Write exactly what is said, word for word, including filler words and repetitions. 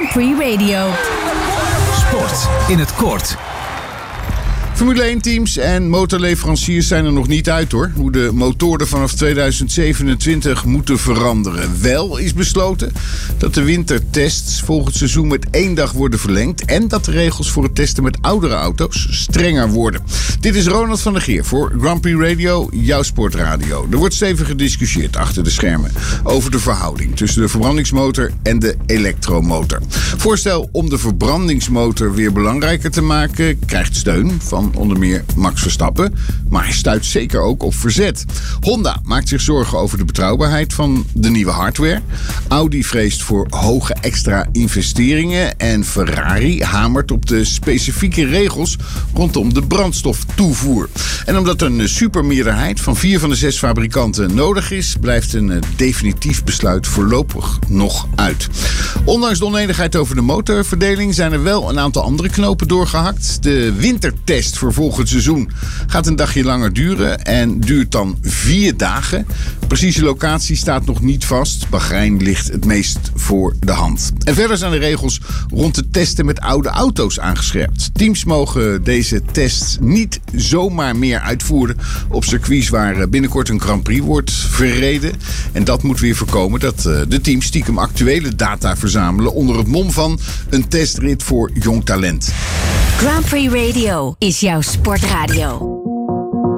Grand Prix Radio. Sport in het kort. Formule één teams en motorleveranciers zijn er nog niet uit hoor. Hoe de motoren vanaf tweeduizend zevenentwintig moeten veranderen. Wel is besloten dat de wintertests volgend seizoen met één dag worden verlengd. En dat de regels voor het testen met oudere auto's strenger worden. Dit is Ronald van der Geer voor Grand Prix Radio, jouw sportradio. Er wordt stevig gediscussieerd achter de schermen over de verhouding tussen de verbrandingsmotor en de elektromotor. Voorstel om de verbrandingsmotor weer belangrijker te maken krijgt steun van onder meer Max Verstappen, maar hij stuit zeker ook op verzet. Honda maakt zich zorgen over de betrouwbaarheid van de nieuwe hardware. Audi vreest voor hoge extra investeringen en Ferrari hamert op de specifieke regels rondom de brandstoftoevoer. En omdat een supermeerderheid van vier van de zes fabrikanten nodig is, blijft een definitief besluit voorlopig nog uit. Ondanks de onenigheid over de motorverdeling zijn er wel een aantal andere knopen doorgehakt. De wintertest voor volgend seizoen gaat een dagje langer duren en duurt dan vier dagen. Precieze locatie staat nog niet vast. Bahrein ligt het meest voor de hand. En verder zijn de regels rond het testen met oude auto's aangescherpt. Teams mogen deze tests niet zomaar meer uitvoeren op circuits waar binnenkort een Grand Prix wordt verreden. En dat moet weer voorkomen dat de teams stiekem actuele data verzamelen onder het mom van een testrit voor jong talent. Grand Prix Radio is jouw sportradio.